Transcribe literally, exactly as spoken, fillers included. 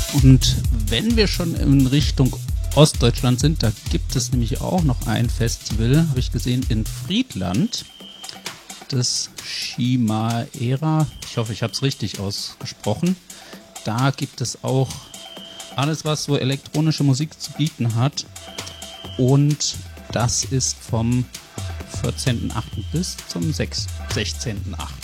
Und wenn wir schon in Richtung Ostdeutschland sind, da gibt es nämlich auch noch ein Festival, habe ich gesehen, in Friedland. Das Chimaera, ich hoffe, ich habe es richtig ausgesprochen. Da gibt es auch alles, was so elektronische Musik zu bieten hat. Und das ist vom vierzehnten achten bis zum sechzehnten achten